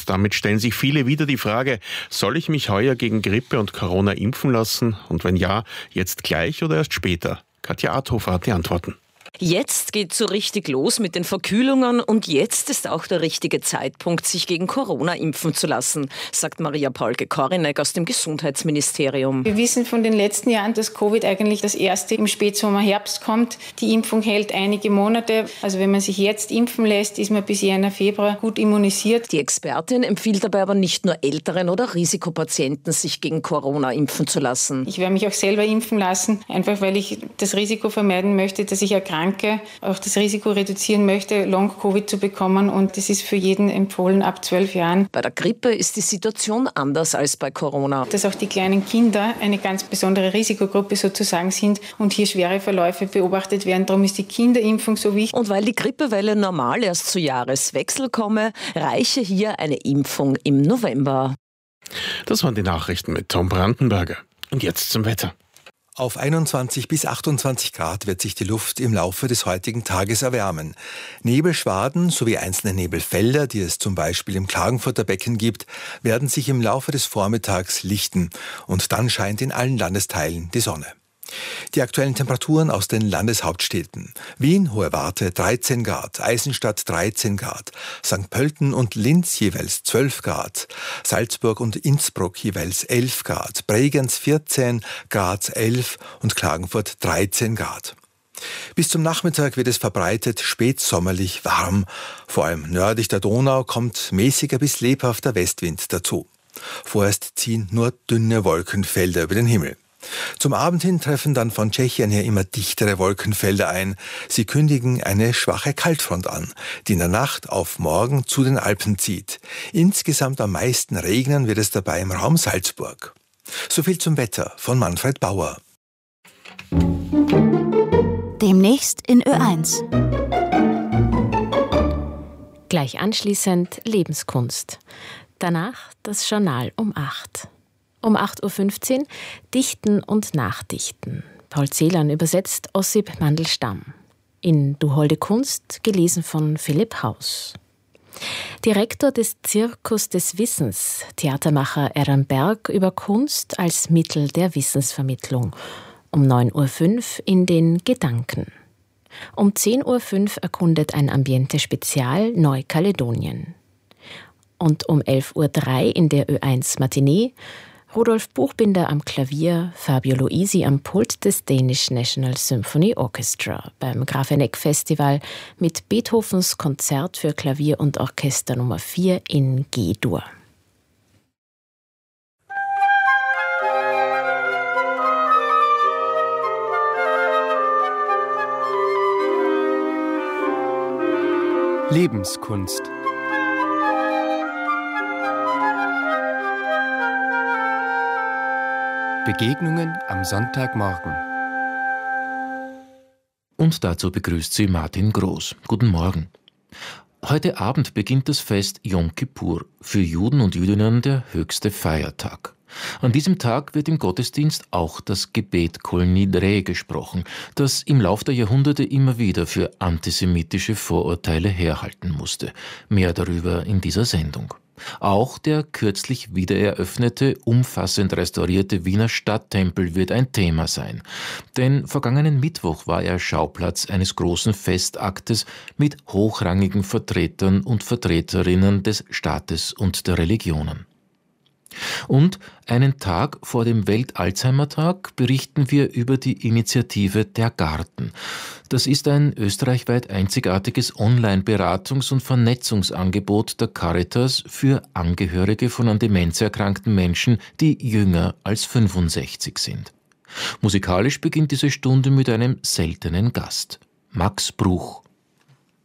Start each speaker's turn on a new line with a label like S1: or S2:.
S1: Und damit stellen sich viele wieder die Frage, soll ich mich heuer gegen Grippe und Corona impfen lassen? Und wenn ja, jetzt gleich oder erst später? Katja Arthofer hat die Antworten.
S2: Jetzt geht's so richtig los mit den Verkühlungen und jetzt ist auch der richtige Zeitpunkt, sich gegen Corona impfen zu lassen, sagt Maria Paulke-Korinek aus dem Gesundheitsministerium.
S3: Wir wissen von den letzten Jahren, dass Covid eigentlich das erste im Spätsommer, Herbst kommt. Die Impfung hält einige Monate. Also wenn man sich jetzt impfen lässt, ist man bis Jänner, Februar gut immunisiert.
S2: Die Expertin empfiehlt dabei aber nicht nur älteren oder Risikopatienten, sich gegen Corona impfen zu lassen.
S3: Ich werde mich auch selber impfen lassen, einfach weil ich das Risiko vermeiden möchte, dass ich erkranke, auch das Risiko reduzieren möchte, Long-Covid zu bekommen. Und das ist für jeden empfohlen ab 12 Jahren.
S2: Bei der Grippe ist die Situation anders als bei Corona.
S3: Dass auch die kleinen Kinder eine ganz besondere Risikogruppe sozusagen sind und hier schwere Verläufe beobachtet werden. Darum ist die Kinderimpfung so wichtig.
S2: Und weil die Grippewelle normal erst zu Jahreswechsel komme, reiche hier eine Impfung im November.
S1: Das waren die Nachrichten mit Tom Brandenberger. Und jetzt zum Wetter.
S4: Auf 21 bis 28 Grad wird sich die Luft im Laufe des heutigen Tages erwärmen. Nebelschwaden sowie einzelne Nebelfelder, die es zum Beispiel im Klagenfurter Becken gibt, werden sich im Laufe des Vormittags lichten. Und dann scheint in allen Landesteilen die Sonne. Die aktuellen Temperaturen aus den Landeshauptstädten. Wien, Hohe Warte 13 Grad, Eisenstadt 13 Grad, St. Pölten und Linz jeweils 12 Grad, Salzburg und Innsbruck jeweils 11 Grad, Bregenz 14, Graz 11 und Klagenfurt 13 Grad. Bis zum Nachmittag wird es verbreitet spätsommerlich warm. Vor allem nördlich der Donau kommt mäßiger bis lebhafter Westwind dazu. Vorerst ziehen nur dünne Wolkenfelder über den Himmel. Zum Abend hin treffen dann von Tschechien her immer dichtere Wolkenfelder ein. Sie kündigen eine schwache Kaltfront an, die in der Nacht auf morgen zu den Alpen zieht. Insgesamt am meisten regnen wird es dabei im Raum Salzburg. Soviel zum Wetter von Manfred Bauer.
S5: Demnächst in Ö1.
S6: Gleich anschließend Lebenskunst. Danach das Journal um 8. Um 8.15 Uhr Dichten und Nachdichten. Paul Celan übersetzt Ossip Mandelstam. In Du holde Kunst, gelesen von Philipp Haus. Direktor des Zirkus des Wissens, Theatermacher Aaron Berg über Kunst als Mittel der Wissensvermittlung. Um 9.05 Uhr in den Gedanken. Um 10.05 Uhr erkundet ein Ambiente-Spezial Neukaledonien. Und um 11.03 Uhr in der Ö1 Matinee Rudolf Buchbinder am Klavier, Fabio Luisi am Pult des Danish National Symphony Orchestra beim Grafeneck Festival mit Beethovens Konzert für Klavier und Orchester Nummer 4 in G-Dur.
S7: Lebenskunst. Begegnungen am Sonntagmorgen.
S8: Und dazu begrüßt sie Martin Groß. Guten Morgen. Heute Abend beginnt das Fest Yom Kippur, für Juden und Jüdinnen der höchste Feiertag. An diesem Tag wird im Gottesdienst auch das Gebet Kol Nidre gesprochen, das im Lauf der Jahrhunderte immer wieder für antisemitische Vorurteile herhalten musste. Mehr darüber in dieser Sendung. Auch der kürzlich wiedereröffnete, umfassend restaurierte Wiener Stadttempel wird ein Thema sein. Denn vergangenen Mittwoch war er Schauplatz eines großen Festaktes mit hochrangigen Vertretern und Vertreterinnen des Staates und der Religionen. Und einen Tag vor dem Welt-Alzheimer-Tag berichten wir über die Initiative Der Garten. Das ist ein österreichweit einzigartiges Online-Beratungs- und Vernetzungsangebot der Caritas für Angehörige von an Demenz erkrankten Menschen, die jünger als 65 sind. Musikalisch beginnt diese Stunde mit einem seltenen Gast. Max Bruch.